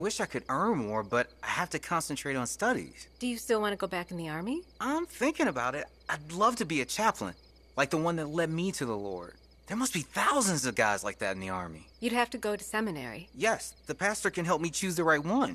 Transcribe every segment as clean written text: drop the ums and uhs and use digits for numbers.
Wish I could earn more, but I have to concentrate on studies. Do you still want to go back in the Army? I'm thinking about it. I'd love to be a chaplain, like the one that led me to the Lord. There must be thousands of guys like that in the Army. You'd have to go to seminary. Yes, the pastor can help me choose the right one.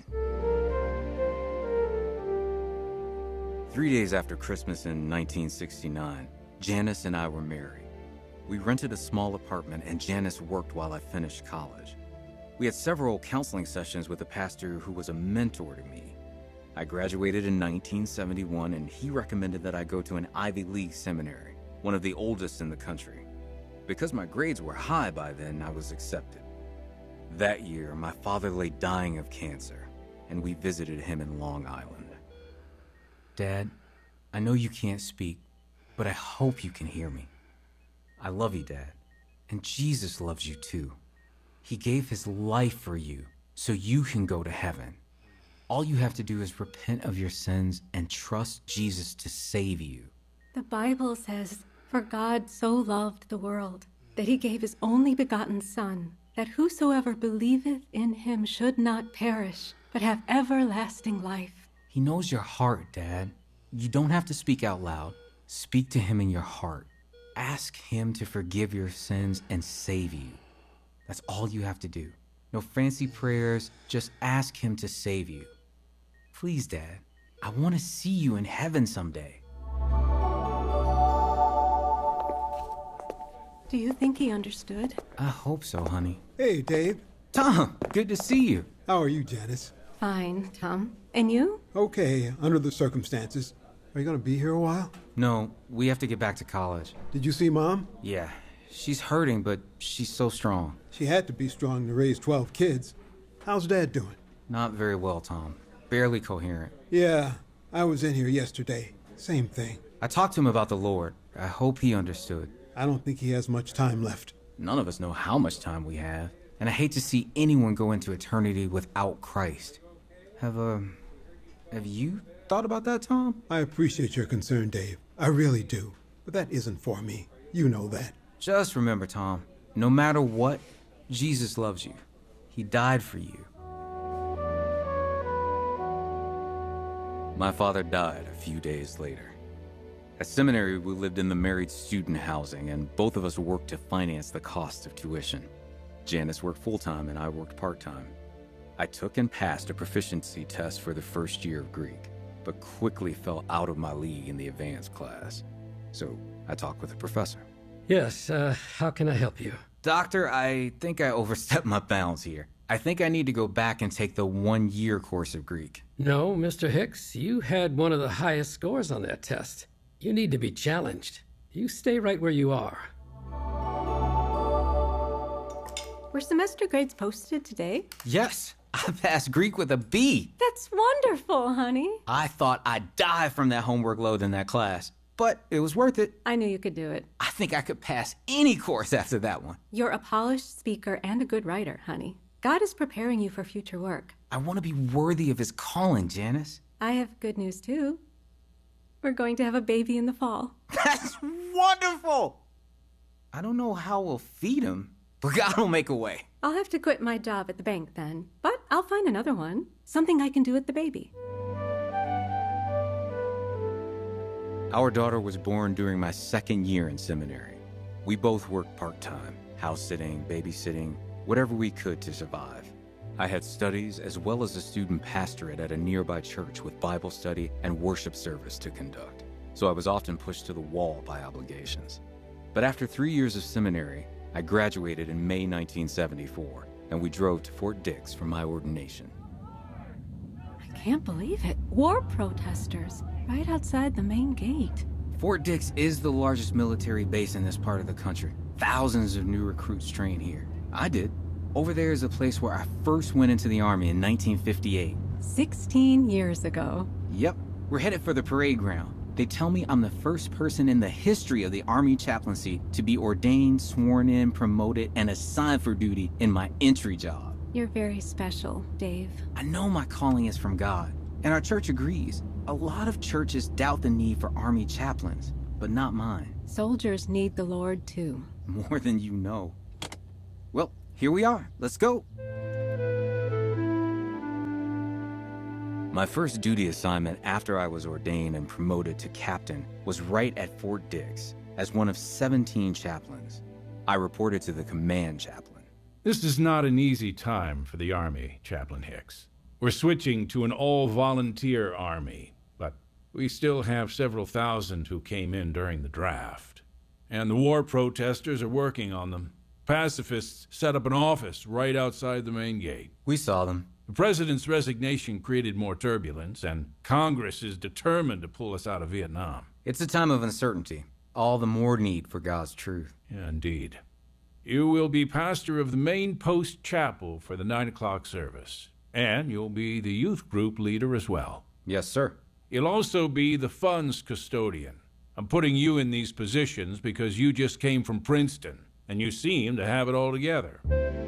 3 days after Christmas in 1969, Janice and I were married. We rented a small apartment and Janice worked while I finished college. We had several counseling sessions with a pastor who was a mentor to me. I graduated in 1971 and he recommended that I go to an Ivy League seminary, one of the oldest in the country. Because my grades were high by then, I was accepted. That year, my father lay dying of cancer, and we visited him in Long Island. Dad, I know you can't speak, but I hope you can hear me. I love you, Dad, and Jesus loves you too. He gave his life for you, so you can go to heaven. All you have to do is repent of your sins and trust Jesus to save you. The Bible says, "For God so loved the world, that he gave his only begotten Son, that whosoever believeth in him should not perish, but have everlasting life." He knows your heart, Dad. You don't have to speak out loud. Speak to him in your heart. Ask him to forgive your sins and save you. That's all you have to do. No fancy prayers, just ask him to save you. Please, Dad, I want to see you in heaven someday. Do you think he understood? I hope so, honey. Hey, Dave. Tom, good to see you. How are you, Janice? Fine, Tom. And you? Okay, under the circumstances. Are you going to be here a while? No, we have to get back to college. Did you see Mom? Yeah, she's hurting, but she's so strong. She had to be strong to raise 12 kids. How's Dad doing? Not very well, Tom. Barely coherent. Yeah, I was in here yesterday. Same thing. I talked to him about the Lord. I hope he understood. I don't think he has much time left. None of us know how much time we have. And I hate to see anyone go into eternity without Christ. Have you thought about that, Tom? I appreciate your concern, Dave. I really do. But that isn't for me. You know that. Just remember, Tom, no matter what, Jesus loves you. He died for you. My father died a few days later. At seminary, we lived in the married student housing, and both of us worked to finance the cost of tuition. Janice worked full-time and I worked part-time. I took and passed a proficiency test for the first year of Greek, but quickly fell out of my league in the advanced class. So I talked with the professor. Yes, how can I help you? Doctor, I think I overstepped my bounds here. I think I need to go back and take the 1-year course of Greek. No, Mr. Hicks, you had one of the highest scores on that test. You need to be challenged. You stay right where you are. Were semester grades posted today? Yes, I passed Greek with a B. That's wonderful, honey. I thought I'd die from that homework load in that class, but it was worth it. I knew you could do it. I think I could pass any course after that one. You're a polished speaker and a good writer, honey. God is preparing you for future work. I want to be worthy of his calling, Janice. I have good news, too. We're going to have a baby in the fall. That's wonderful! I don't know how we'll feed him, but God will make a way. I'll have to quit my job at the bank then, but I'll find another one. Something I can do with the baby. Our daughter was born during my second year in seminary. We both worked part-time, house-sitting, babysitting, whatever we could to survive. I had studies as well as a student pastorate at a nearby church with Bible study and worship service to conduct, so I was often pushed to the wall by obligations. But after 3 years of seminary, I graduated in May 1974, and we drove to Fort Dix for my ordination. I can't believe it. War protesters, right outside the main gate. Fort Dix is the largest military base in this part of the country. Thousands of new recruits train here. I did. Over there is a place where I first went into the Army in 1958. 16 years ago. Yep, we're headed for the parade ground. They tell me I'm the first person in the history of the Army chaplaincy to be ordained, sworn in, promoted, and assigned for duty in my entry job. You're very special, Dave. I know my calling is from God, and our church agrees. A lot of churches doubt the need for Army chaplains, but not mine. Soldiers need the Lord, too. More than you know. Well, here we are. Let's go. My first duty assignment after I was ordained and promoted to captain was right at Fort Dix as one of 17 chaplains. I reported to the command chaplain. This is not an easy time for the Army, Chaplain Hicks. We're switching to an all-volunteer Army, but we still have several thousand who came in during the draft. And the war protesters are working on them. Pacifists set up an office right outside the main gate. We saw them. The president's resignation created more turbulence, and Congress is determined to pull us out of Vietnam. It's a time of uncertainty. All the more need for God's truth. Yeah, indeed. You will be pastor of the main post chapel for the 9 o'clock service, and you'll be the youth group leader as well. Yes, sir. You'll also be the funds custodian. I'm putting you in these positions because you just came from Princeton, and you seem to have it all together.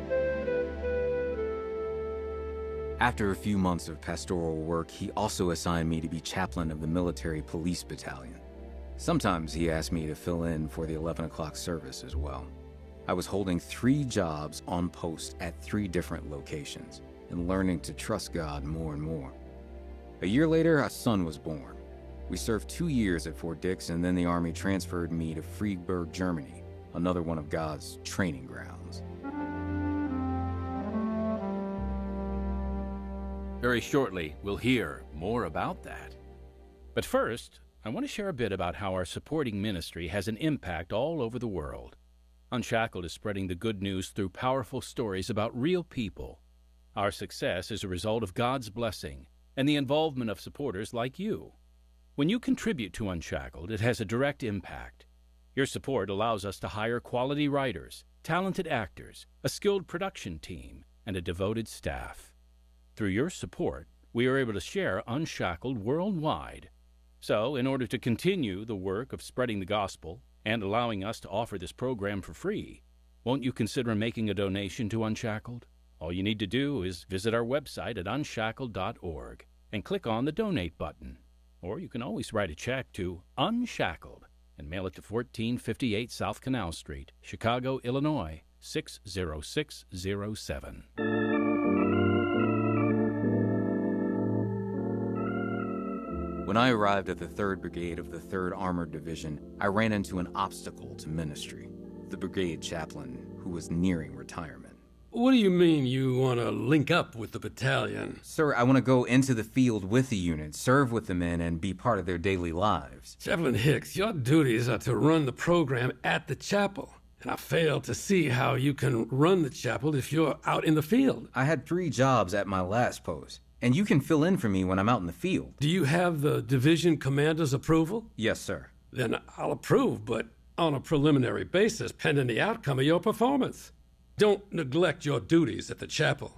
After a few months of pastoral work, he also assigned me to be chaplain of the military police battalion. Sometimes he asked me to fill in for the 11 o'clock service as well. I was holding 3 jobs on post at 3 different locations and learning to trust God more and more. A year later, a son was born. We served 2 years at Fort Dix, and then the Army transferred me to Friedberg, Germany, another one of God's training grounds. Very shortly, we'll hear more about that. But first, I want to share a bit about how our supporting ministry has an impact all over the world. Unshackled is spreading the good news through powerful stories about real people. Our success is a result of God's blessing and the involvement of supporters like you. When you contribute to Unshackled, it has a direct impact. Your support allows us to hire quality writers, talented actors, a skilled production team, and a devoted staff. Through your support, we are able to share Unshackled worldwide. So, in order to continue the work of spreading the gospel and allowing us to offer this program for free, won't you consider making a donation to Unshackled? All you need to do is visit our website at unshackled.org and click on the Donate button. Or you can always write a check to Unshackled and mail it to 1458 South Canal Street, Chicago, Illinois, 60607. When I arrived at the 3rd Brigade of the 3rd Armored Division, I ran into an obstacle to ministry, the brigade chaplain who was nearing retirement. What do you mean you want to link up with the battalion? Sir, I want to go into the field with the unit, serve with the men, and be part of their daily lives. Chaplain Hicks, your duties are to run the program at the chapel, and I fail to see how you can run the chapel if you're out in the field. I had 3 jobs at my last post, and you can fill in for me when I'm out in the field. Do you have the division commander's approval? Yes, sir. Then I'll approve, but on a preliminary basis, pending the outcome of your performance. Don't neglect your duties at the chapel.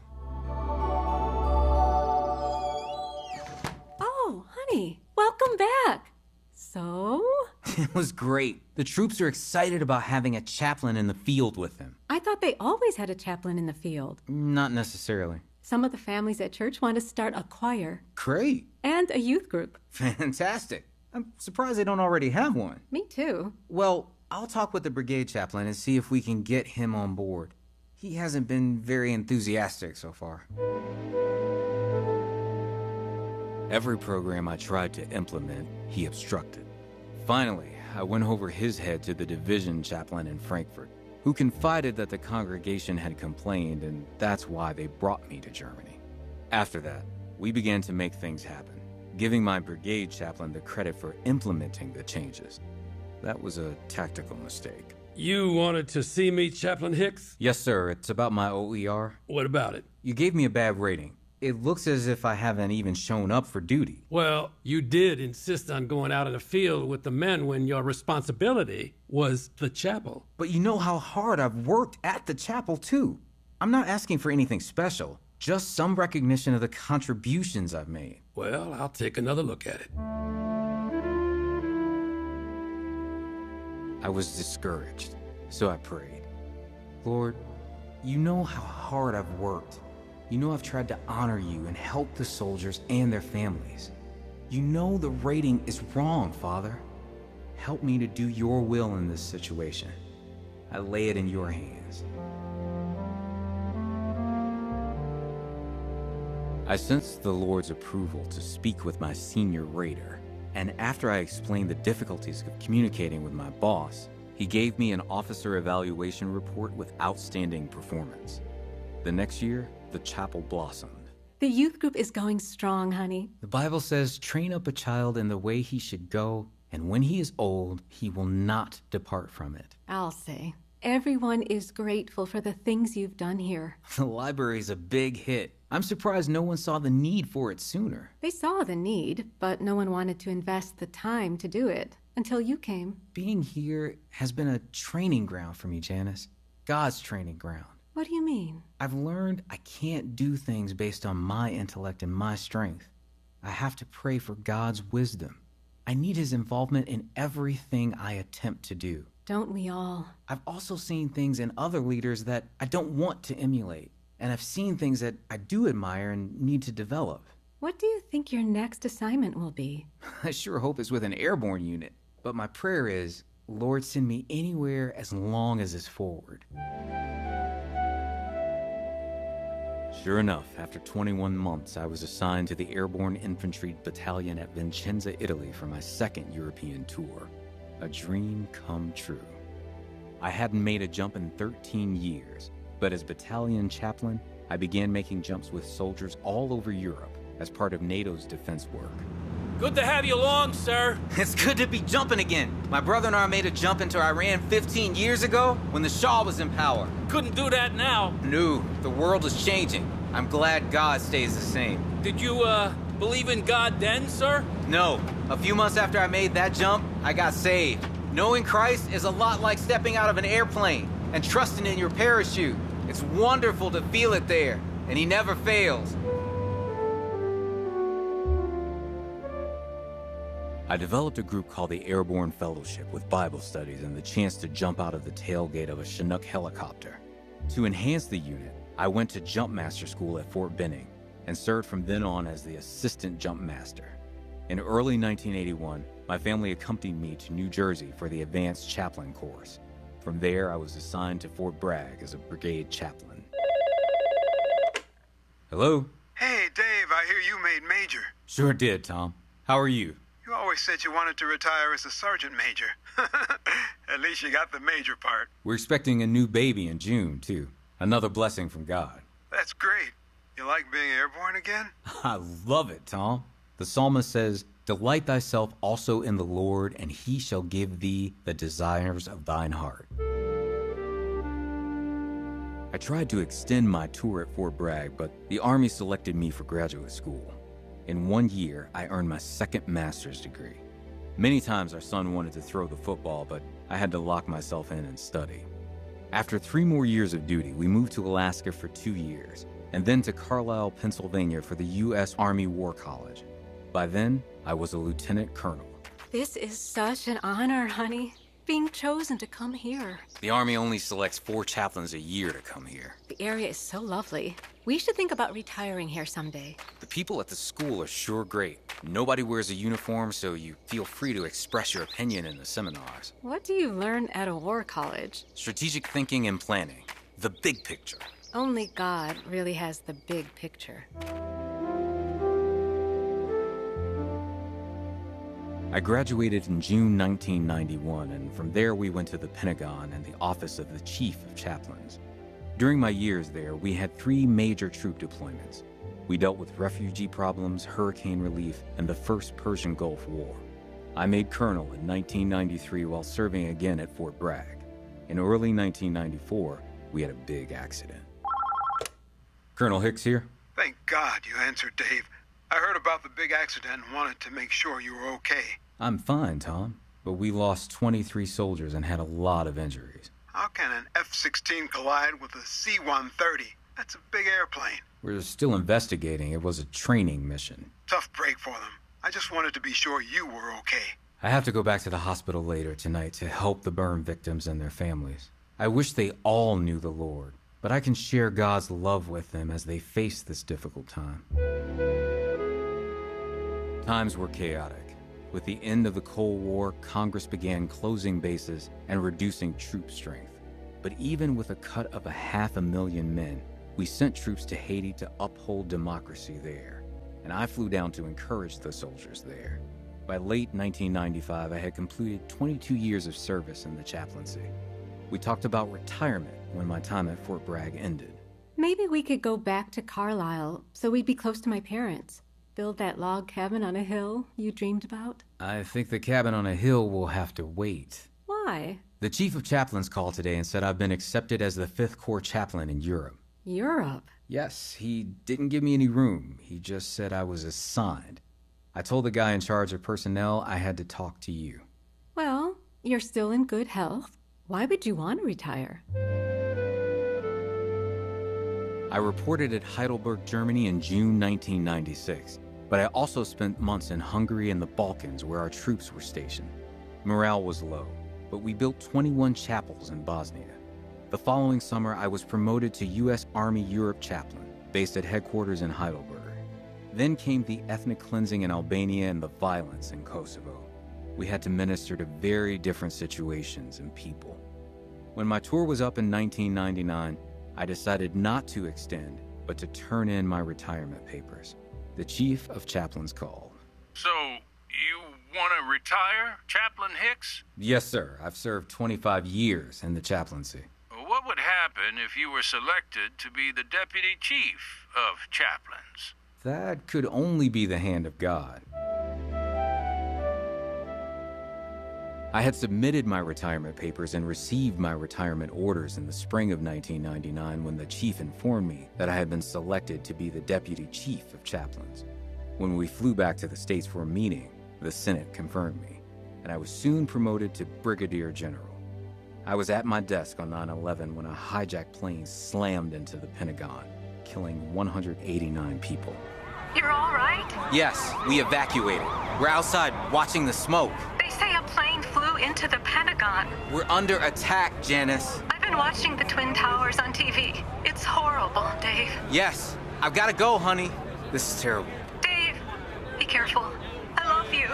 Oh, honey, welcome back. So? It was great. The troops are excited about having a chaplain in the field with them. I thought they always had a chaplain in the field. Not necessarily. Some of the families at church want to start a choir. Great. And a youth group. Fantastic. I'm surprised they don't already have one. Me too. Well, I'll talk with the brigade chaplain and see if we can get him on board. He hasn't been very enthusiastic so far. Every program I tried to implement, he obstructed. Finally, I went over his head to the division chaplain in Frankfurt, who confided that the congregation had complained, and that's why they brought me to Germany. After that, we began to make things happen, giving my brigade chaplain the credit for implementing the changes. That was a tactical mistake. You wanted to see me, Chaplain Hicks? Yes, sir. It's about my OER. What about it? You gave me a bad rating. It looks as if I haven't even shown up for duty. Well, you did insist on going out in the field with the men when your responsibility was the chapel. But you know how hard I've worked at the chapel, too. I'm not asking for anything special, just some recognition of the contributions I've made. Well, I'll take another look at it. I was discouraged, so I prayed. Lord, you know how hard I've worked. You know I've tried to honor you and help the soldiers and their families. You know the rating is wrong, Father. Help me to do your will in this situation. I lay it in your hands. I sensed the Lord's approval to speak with my senior rater, and after I explained the difficulties of communicating with my boss, he gave me an officer evaluation report with outstanding performance. The next year, the chapel blossomed. The youth group is going strong, honey. The Bible says, train up a child in the way he should go, and when he is old, he will not depart from it. I'll say. Everyone is grateful for the things you've done here. The library's a big hit. I'm surprised no one saw the need for it sooner. They saw the need, but no one wanted to invest the time to do it until you came. Being here has been a training ground for me, Janice. God's training ground. What do you mean? I've learned I can't do things based on my intellect and my strength. I have to pray for God's wisdom. I need his involvement in everything I attempt to do. Don't we all? I've also seen things in other leaders that I don't want to emulate. And I've seen things that I do admire and need to develop. What do you think your next assignment will be? I sure hope it's with an airborne unit. But my prayer is, Lord, send me anywhere as long as it's forward. Sure enough, after 21 months, I was assigned to the Airborne Infantry Battalion at Vicenza, Italy for my second European tour. A dream come true. I hadn't made a jump in 13 years, but as battalion chaplain, I began making jumps with soldiers all over Europe as part of NATO's defense work. Good to have you along, sir. It's good to be jumping again. My brother and I made a jump into Iran 15 years ago when the Shah was in power. Couldn't do that now. No, the world is changing. I'm glad God stays the same. Did you, believe in God then, sir? No. A few months after I made that jump, I got saved. Knowing Christ is a lot like stepping out of an airplane and trusting in your parachute. It's wonderful to feel it there, and he never fails. I developed a group called the Airborne Fellowship with Bible studies and the chance to jump out of the tailgate of a Chinook helicopter. To enhance the unit, I went to jump master school at Fort Benning and served from then on as the assistant jump master. In early 1981, my family accompanied me to New Jersey for the advanced chaplain course. From there, I was assigned to Fort Bragg as a brigade chaplain. Hello? Hey, Dave, I hear you made major. Sure did, Tom. How are you? You always said you wanted to retire as a sergeant major. At least you got the major part. We're expecting a new baby in June, too. Another blessing from God. That's great. You like being airborne again? I love it, Tom. The psalmist says, "Delight thyself also in the Lord, and he shall give thee the desires of thine heart." I tried to extend my tour at Fort Bragg, but the Army selected me for graduate school. In 1 year, I earned my second master's degree. Many times our son wanted to throw the football, but I had to lock myself in and study. After 3 more years of duty, we moved to Alaska for 2 years, and then to Carlisle, Pennsylvania for the U.S. Army War College. By then, I was a lieutenant colonel. This is such an honor, honey. Being chosen to come here. The Army only selects 4 chaplains a year to come here. The area is so lovely. We should think about retiring here someday. The people at the school are sure great. Nobody wears a uniform, so you feel free to express your opinion in the seminars. What do you learn at a war college? Strategic thinking and planning. The big picture. Only God really has the big picture. I graduated in June 1991, and from there we went to the Pentagon and the Office of the Chief of Chaplains. During my years there, we had 3 major troop deployments. We dealt with refugee problems, hurricane relief, and the First Persian Gulf War. I made colonel in 1993 while serving again at Fort Bragg. In early 1994, we had a big accident. Colonel Hicks here. Thank God you answered, Dave. I heard about the big accident and wanted to make sure you were okay. I'm fine, Tom, but we lost 23 soldiers and had a lot of injuries. How can an F-16 collide with a C-130? That's a big airplane. We're still investigating. It was a training mission. Tough break for them. I just wanted to be sure you were okay. I have to go back to the hospital later tonight to help the burn victims and their families. I wish they all knew the Lord, but I can share God's love with them as they face this difficult time. Times were chaotic. With the end of the Cold War, Congress began closing bases and reducing troop strength. But even with a cut of 500,000 men, We sent troops to Haiti to uphold democracy there, and I flew down to encourage the soldiers there. By late 1995, I had completed 22 years of service in the chaplaincy. We talked about retirement when my time at Fort Bragg ended. Maybe we could go back to Carlisle so we'd be close to my parents. Build that log cabin on a hill you dreamed about. I think the cabin on a hill will have to wait. Why? The chief of chaplains called today and said I've been accepted as the 5th Corps chaplain in Europe. Europe? Yes, he didn't give me any room. He just said I was assigned. I told the guy in charge of personnel I had to talk to you. Well, you're still in good health. Why would you want to retire? I reported at Heidelberg, Germany in June 1996, but I also spent months in Hungary and the Balkans where our troops were stationed. Morale was low, but we built 21 chapels in Bosnia. The following summer, I was promoted to U.S. Army Europe chaplain, based at headquarters in Heidelberg. Then came the ethnic cleansing in Albania and the violence in Kosovo. We had to minister to very different situations and people. When my tour was up in 1999, I decided not to extend, but to turn in my retirement papers. The chief of chaplains called. So, you want to retire, Chaplain Hicks? Yes, sir. I've served 25 years in the chaplaincy. What would happen if you were selected to be the deputy chief of chaplains? That could only be the hand of God. I had submitted my retirement papers and received my retirement orders in the spring of 1999 when the chief informed me that I had been selected to be the deputy chief of chaplains. When we flew back to the States for a meeting, the Senate confirmed me, and I was soon promoted to brigadier general. I was at my desk on 9/11 when a hijacked plane slammed into the Pentagon, killing 189 people. You're all right? Yes, we evacuated. We're outside watching the smoke. They say a plane flew into the Pentagon. We're under attack, Janice. I've been watching the Twin Towers on TV. It's horrible, Dave. Yes, I've got to go, honey. This is terrible. Dave, be careful. I love you.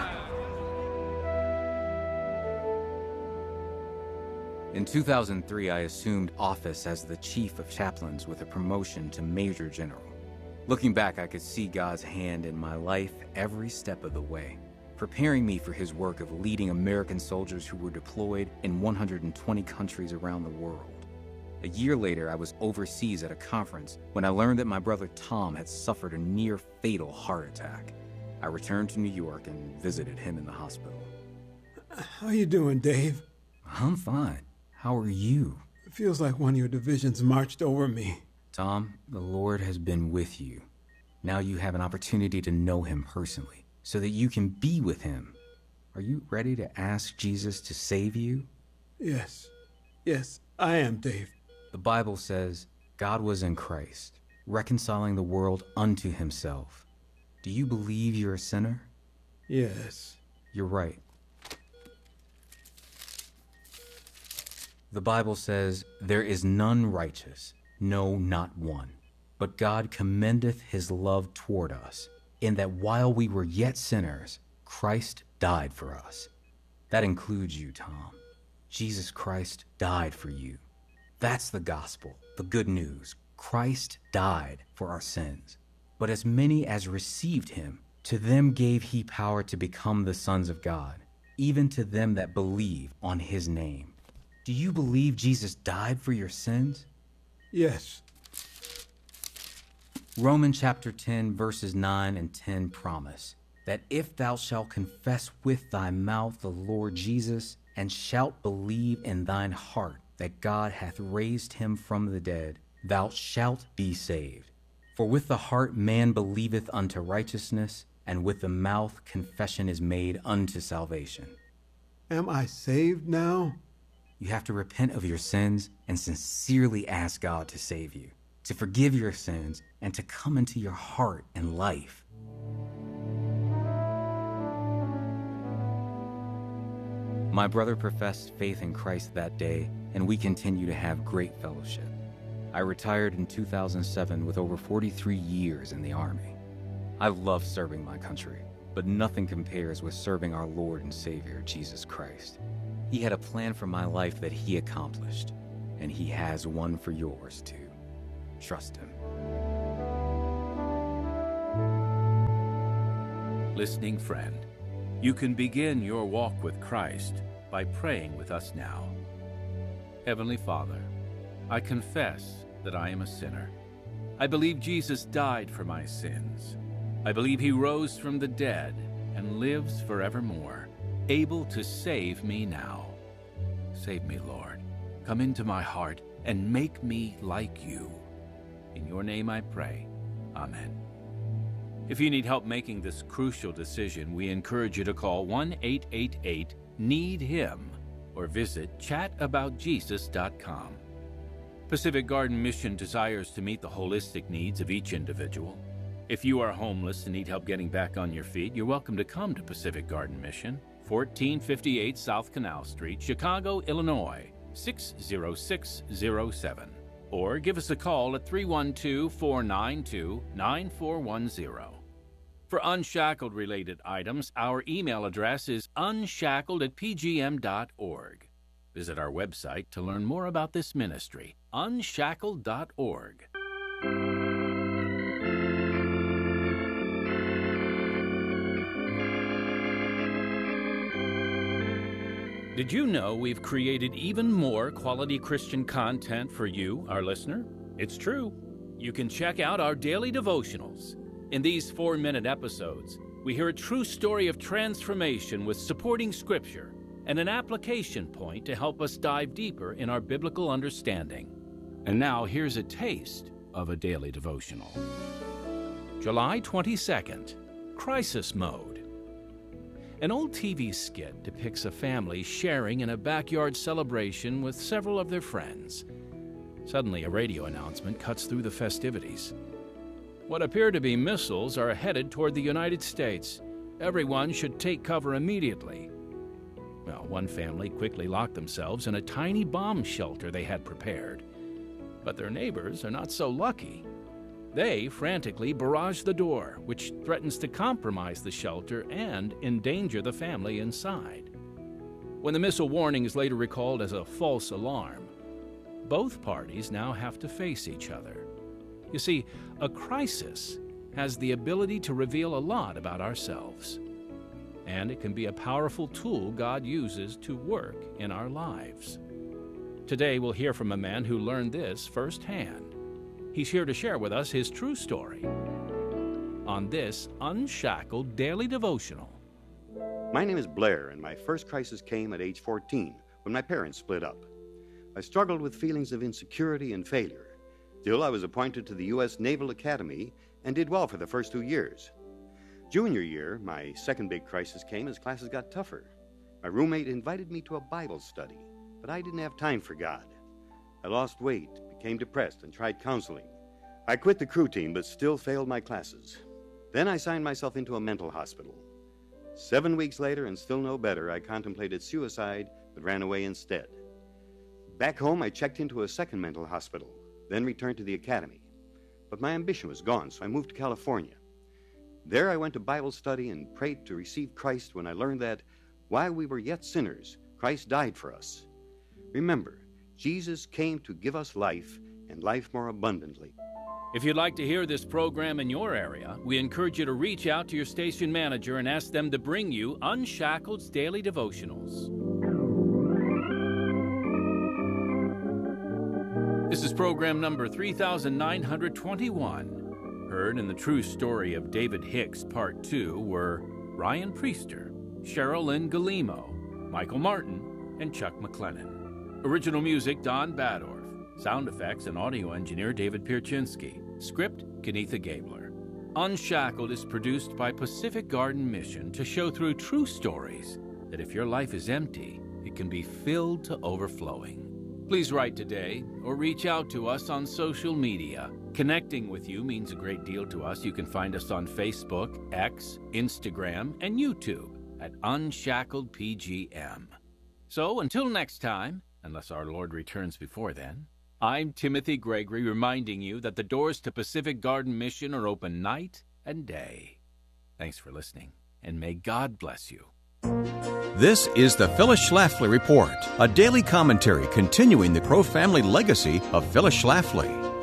In 2003, I assumed office as the chief of chaplains with a promotion to major general. Looking back, I could see God's hand in my life every step of the way, preparing me for his work of leading American soldiers who were deployed in 120 countries around the world. A year later, I was overseas at a conference when I learned that my brother Tom had suffered a near-fatal heart attack. I returned to New York and visited him in the hospital. How you doing, Dave? I'm fine. How are you? It feels like one of your divisions marched over me. Tom, the Lord has been with you. Now you have an opportunity to know him personally, so that you can be with him. Are you ready to ask Jesus to save you? Yes, I am, Dave. The Bible says God was in Christ, reconciling the world unto himself. Do you believe you're a sinner? Yes. You're right. The Bible says, there is none righteous, no, not one. But God commendeth his love toward us, in that while we were yet sinners, Christ died for us. That includes you, Tom. Jesus Christ died for you. That's the gospel, the good news. Christ died for our sins. But as many as received him, to them gave he power to become the sons of God, even to them that believe on his name. Do you believe Jesus died for your sins? Yes. Romans chapter 10, verses 9 and 10 promise that if thou shalt confess with thy mouth the Lord Jesus, and shalt believe in thine heart that God hath raised him from the dead, thou shalt be saved. For with the heart man believeth unto righteousness, and with the mouth confession is made unto salvation. Am I saved now? You have to repent of your sins and sincerely ask God to save you, to forgive your sins, and to come into your heart and life. My brother professed faith in Christ that day, and we continue to have great fellowship. I retired in 2007 with over 43 years in the Army. I love serving my country, but nothing compares with serving our Lord and Savior, Jesus Christ. He had a plan for my life that he accomplished, and he has one for yours too. trust Him. Listening friend, you can begin your walk with Christ by praying with us now. Heavenly Father, I confess that I am a sinner. I believe Jesus died for my sins. I believe He rose from the dead and lives forevermore, able to save me now. Save me, Lord. Come into my heart and make me like You. In Your name I pray. Amen. If you need help making this crucial decision, we encourage you to call 1-888-NEED-HIM or visit chataboutjesus.com. Pacific Garden Mission desires to meet the holistic needs of each individual. If you are homeless and need help getting back on your feet, you're welcome to come to Pacific Garden Mission, 1458 South Canal Street, Chicago, Illinois, 60607. Or give us a call at 312-492-9410. For Unshackled-related items, our email address is unshackled@pgm.org. Visit our website to learn more about this ministry, unshackled.org. Did you know we've created even more quality Christian content for you, our listener? It's true. You can check out our daily devotionals. In these 4-minute episodes, we hear a true story of transformation with supporting scripture and an application point to help us dive deeper in our biblical understanding. And now here's a taste of a daily devotional. July 22nd, Crisis Mode. An old TV skit depicts a family sharing in a backyard celebration with several of their friends. Suddenly, a radio announcement cuts through the festivities. What appear to be missiles are headed toward the United States. Everyone should take cover immediately. Well, one family quickly locked themselves in a tiny bomb shelter they had prepared. But their neighbors are not so lucky. They frantically barrage the door, which threatens to compromise the shelter and endanger the family inside. When the missile warning is later recalled as a false alarm, both parties now have to face each other. You see, a crisis has the ability to reveal a lot about ourselves, and it can be a powerful tool God uses to work in our lives. Today, we'll hear from a man who learned this firsthand. He's here to share with us his true story on this Unshackled Daily Devotional. My name is Blair, and my first crisis came at age 14 when my parents split up. I struggled with feelings of insecurity and failure. Still, I was appointed to the U.S. Naval Academy and did well for the first 2 years. Junior year, my second big crisis came as classes got tougher. My roommate invited me to a Bible study, but I didn't have time for God. I lost weight, became depressed, and tried counseling. I quit the crew team, but still failed my classes. Then I signed myself into a mental hospital. 7 weeks later, and still no better, I contemplated suicide, but ran away instead. Back home, I checked into a second mental hospital, then returned to the academy. But my ambition was gone, so I moved to California. There I went to Bible study and prayed to receive Christ when I learned that, while we were yet sinners, Christ died for us. Remember, Jesus came to give us life, and life more abundantly. If you'd like to hear this program in your area, we encourage you to reach out to your station manager and ask them to bring you Unshackled's Daily Devotionals. This is program number 3921. Heard in the true story of David Hicks, Part 2, were Ryan Priester, Cheryl Lynn Galimo, Michael Martin, and Chuck McLennan. Original music, Don Badorf. Sound effects and audio engineer, David Pierczynski. Script, Kenitha Gabler. Unshackled is produced by Pacific Garden Mission to show through true stories that if your life is empty, it can be filled to overflowing. Please write today or reach out to us on social media. Connecting with you means a great deal to us. You can find us on Facebook, X, Instagram, and YouTube at Unshackled PGM. So until next time, unless our Lord returns before then, I'm Timothy Gregory reminding you that the doors to Pacific Garden Mission are open night and day. Thanks for listening, and may God bless you. This is the Phyllis Schlafly Report, a daily commentary continuing the Crow family legacy of Phyllis Schlafly.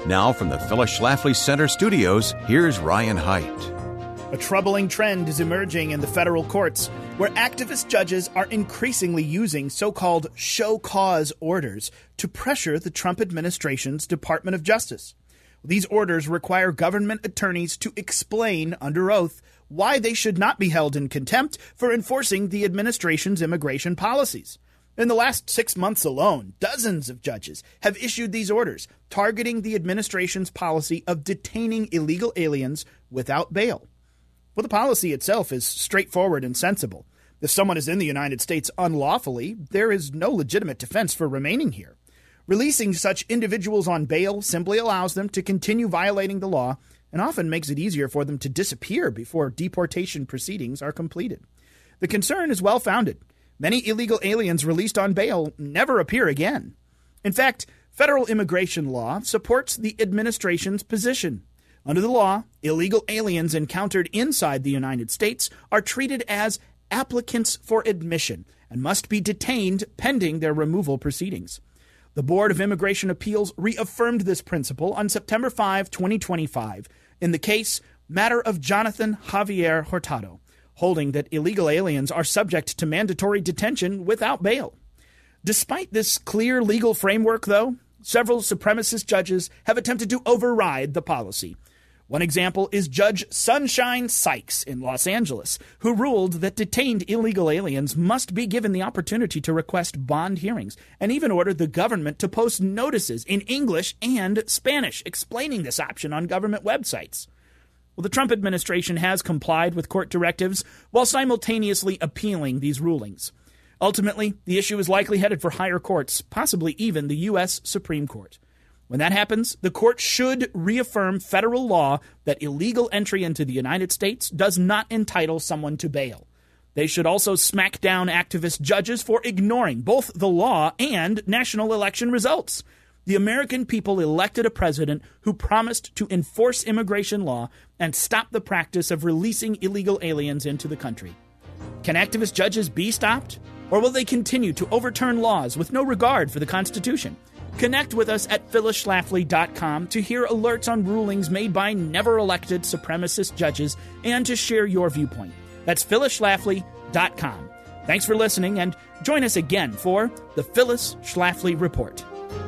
Now from the Phyllis Schlafly Center studios, here's Ryan Haidt. A troubling trend is emerging in the federal courts, where activist judges are increasingly using so-called show cause orders to pressure the Trump administration's Department of Justice. These orders require government attorneys to explain under oath why they should not be held in contempt for enforcing the administration's immigration policies. In the last 6 months alone, dozens of judges have issued these orders, targeting the administration's policy of detaining illegal aliens without bail. Well, the policy itself is straightforward and sensible. If someone is in the United States unlawfully, there is no legitimate defense for remaining here. Releasing such individuals on bail simply allows them to continue violating the law and often makes it easier for them to disappear before deportation proceedings are completed. The concern is well-founded. Many illegal aliens released on bail never appear again. In fact, federal immigration law supports the administration's position. Under the law, illegal aliens encountered inside the United States are treated as applicants for admission and must be detained pending their removal proceedings. The Board of Immigration Appeals reaffirmed this principle on September 5, 2025, in the case Matter of Jonathan Javier Hurtado, holding that illegal aliens are subject to mandatory detention without bail. Despite this clear legal framework, though, several supremacist judges have attempted to override the policy. One example is Judge Sunshine Sykes in Los Angeles, who ruled that detained illegal aliens must be given the opportunity to request bond hearings, and even ordered the government to post notices in English and Spanish explaining this option on government websites. Well, the Trump administration has complied with court directives while simultaneously appealing these rulings. Ultimately, the issue is likely headed for higher courts, possibly even the U.S. Supreme Court. When that happens, the court should reaffirm federal law that illegal entry into the United States does not entitle someone to bail. They should also smack down activist judges for ignoring both the law and national election results. The American people elected a president who promised to enforce immigration law and stop the practice of releasing illegal aliens into the country. Can activist judges be stopped? Or will they continue to overturn laws with no regard for the Constitution? Connect with us at phyllisschlafly.com to hear alerts on rulings made by never-elected supremacist judges and to share your viewpoint. That's phyllisschlafly.com. Thanks for listening, and join us again for the Phyllis Schlafly Report.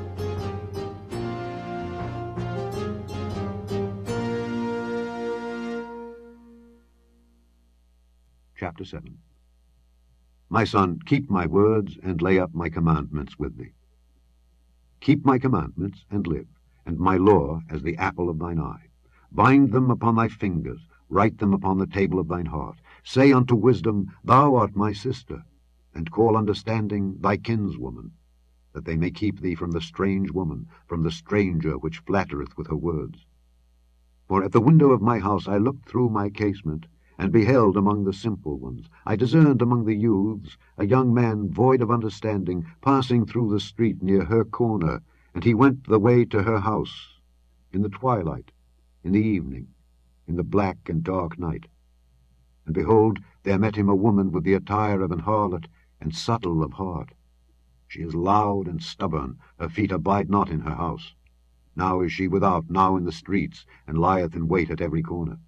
Chapter 7. My son, keep my words and lay up my commandments with thee. Keep my commandments and live, and my law as the apple of thine eye. Bind them upon thy fingers, write them upon the table of thine heart. Say unto wisdom, Thou art my sister, and call understanding thy kinswoman, that they may keep thee from the strange woman, from the stranger which flattereth with her words. For at the window of my house I looked through my casement, and beheld among the simple ones. I discerned among the youths a young man void of understanding, passing through the street near her corner, and he went the way to her house, in the twilight, in the evening, in the black and dark night. And behold, there met him a woman with the attire of an harlot, and subtle of heart. She is loud and stubborn, her feet abide not in her house. Now is she without, now in the streets, and lieth in wait at every corner.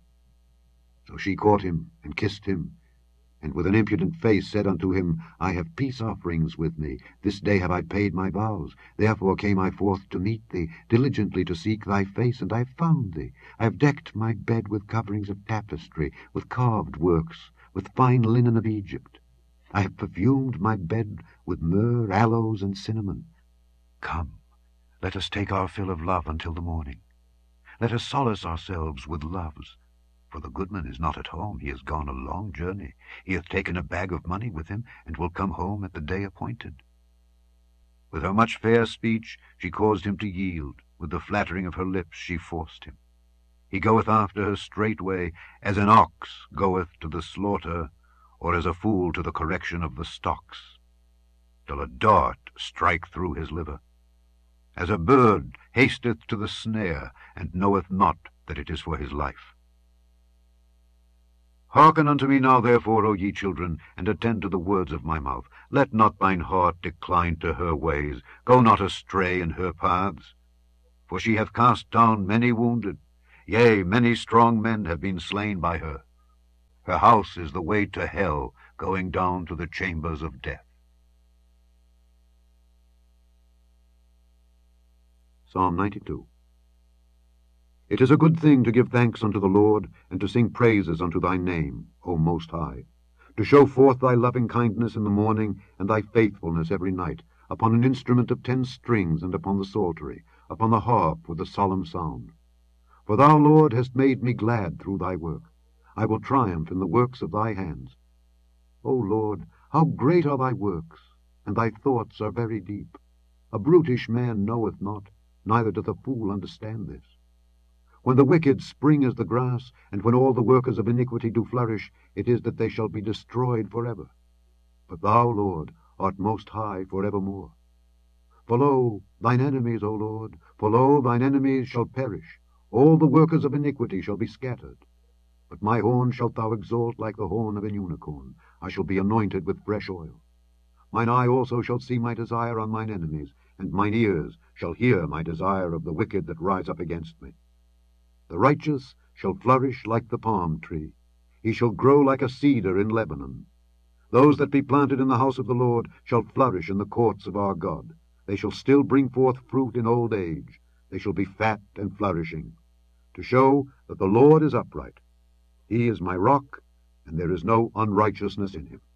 So she caught him, and kissed him, and with an impudent face said unto him, I have peace offerings with me. This day have I paid my vows. Therefore came I forth to meet thee, diligently to seek thy face, and I have found thee. I have decked my bed with coverings of tapestry, with carved works, with fine linen of Egypt. I have perfumed my bed with myrrh, aloes, and cinnamon. Come, let us take our fill of love until the morning. Let us solace ourselves with loves. For the goodman is not at home, he is gone a long journey. He hath taken a bag of money with him, and will come home at the day appointed. With her much fair speech she caused him to yield, with the flattering of her lips she forced him. He goeth after her straightway, as an ox goeth to the slaughter, or as a fool to the correction of the stocks, till a dart strike through his liver. As a bird hasteth to the snare, and knoweth not that it is for his life. Hearken unto me now, therefore, O ye children, and attend to the words of my mouth. Let not thine heart decline to her ways. Go not astray in her paths. For she hath cast down many wounded, yea, many strong men have been slain by her. Her house is the way to hell, going down to the chambers of death. Psalm 92. It is a good thing to give thanks unto the Lord, and to sing praises unto thy name, O Most High, to show forth thy loving kindness in the morning, and thy faithfulness every night, upon an instrument of 10 strings, and upon the psaltery, upon the harp with a solemn sound. For thou, Lord, hast made me glad through thy work. I will triumph in the works of thy hands. O Lord, how great are thy works, and thy thoughts are very deep. A brutish man knoweth not, neither doth a fool understand this. When the wicked spring as the grass, and when all the workers of iniquity do flourish, it is that they shall be destroyed forever. But thou, Lord, art most high forevermore. For lo, thine enemies, O Lord, for lo, thine enemies shall perish. All the workers of iniquity shall be scattered. But my horn shalt thou exalt like the horn of an unicorn. I shall be anointed with fresh oil. Mine eye also shall see my desire on mine enemies, and mine ears shall hear my desire of the wicked that rise up against me. The righteous shall flourish like the palm tree. He shall grow like a cedar in Lebanon. Those that be planted in the house of the Lord shall flourish in the courts of our God. They shall still bring forth fruit in old age. They shall be fat and flourishing, to show that the Lord is upright. He is my rock, and there is no unrighteousness in him.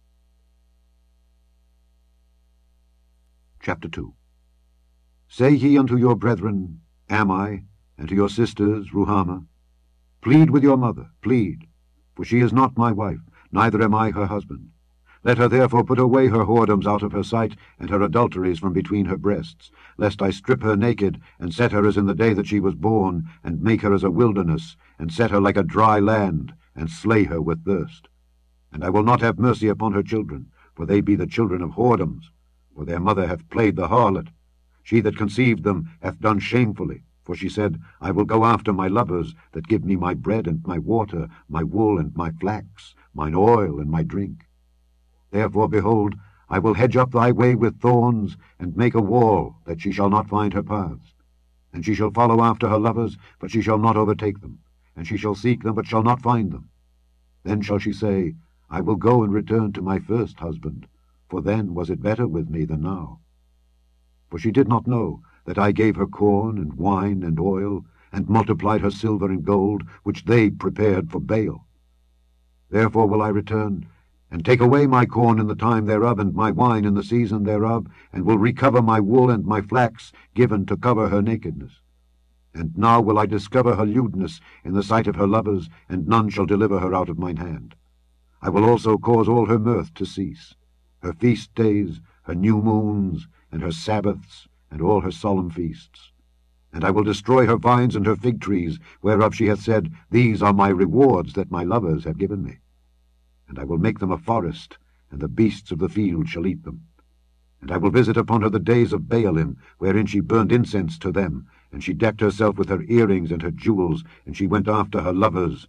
Chapter 2. Say ye unto your brethren, Am I? And to your sisters, Ruhamah, plead with your mother, plead, for she is not my wife, neither am I her husband. Let her therefore put away her whoredoms out of her sight, and her adulteries from between her breasts, lest I strip her naked, and set her as in the day that she was born, and make her as a wilderness, and set her like a dry land, and slay her with thirst. And I will not have mercy upon her children, for they be the children of whoredoms, for their mother hath played the harlot. She that conceived them hath done shamefully. For she said, I will go after my lovers, that give me my bread and my water, my wool and my flax, mine oil and my drink. Therefore, behold, I will hedge up thy way with thorns, and make a wall, that she shall not find her paths. And she shall follow after her lovers, but she shall not overtake them. And she shall seek them, but shall not find them. Then shall she say, I will go and return to my first husband, for then was it better with me than now. For she did not know that I gave her corn and wine and oil, and multiplied her silver and gold, which they prepared for Baal. Therefore will I return, and take away my corn in the time thereof, and my wine in the season thereof, and will recover my wool and my flax, given to cover her nakedness. And now will I discover her lewdness in the sight of her lovers, and none shall deliver her out of mine hand. I will also cause all her mirth to cease, her feast days, her new moons, and her Sabbaths, and all her solemn feasts. And I will destroy her vines and her fig trees, whereof she hath said, These are my rewards that my lovers have given me. And I will make them a forest, and the beasts of the field shall eat them. And I will visit upon her the days of Baalim, wherein she burned incense to them, and she decked herself with her earrings and her jewels, and she went after her lovers.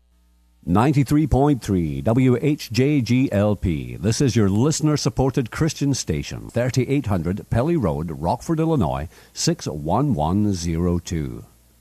93.3 WHJGLP. This is your listener-supported Christian station, 3800 Pelly Road, Rockford, Illinois, 61102.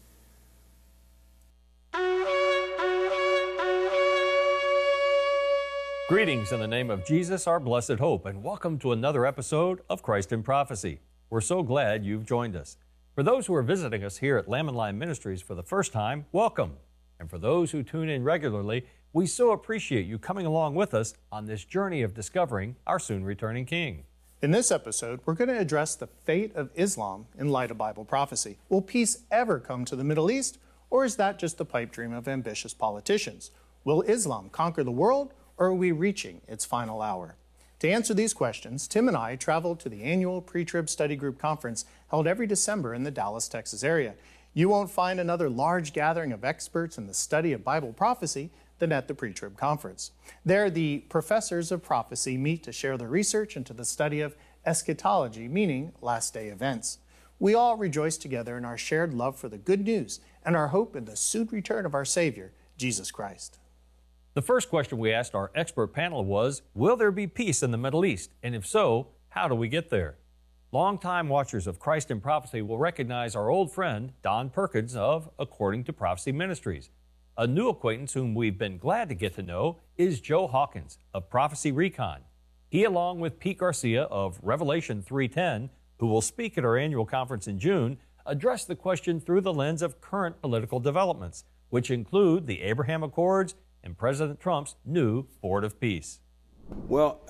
Greetings in the name of Jesus, our blessed hope, and welcome to another episode of Christ in Prophecy. We're so glad you've joined us. For those who are visiting us here at Lamb and Lion Ministries for the first time, welcome. And for those who tune in regularly, we so appreciate you coming along with us on this journey of discovering our soon-returning King. In this episode, we're going to address the fate of Islam in light of Bible prophecy. Will peace ever come to the Middle East, or is that just the pipe dream of ambitious politicians? Will Islam conquer the world, or are we reaching its final hour? To answer these questions, Tim and I traveled to the annual Pre-Trib Study Group Conference held every December in the Dallas, Texas area. You won't find another large gathering of experts in the study of Bible prophecy than at the Pre-Trib Conference. There, the professors of prophecy meet to share their research into the study of eschatology, meaning last-day events. We all rejoice together in our shared love for the good news and our hope in the soon return of our Savior, Jesus Christ. The first question we asked our expert panel was, will there be peace in the Middle East? And if so, how do we get there? Longtime watchers of Christ in Prophecy will recognize our old friend, Don Perkins of According to Prophecy Ministries. A new acquaintance whom we've been glad to get to know is Joe Hawkins of Prophecy Recon. He, along with Pete Garcia of Revelation 3:10, who will speak at our annual conference in June, address the question through the lens of current political developments, which include the Abraham Accords and President Trump's new Board of Peace. Well,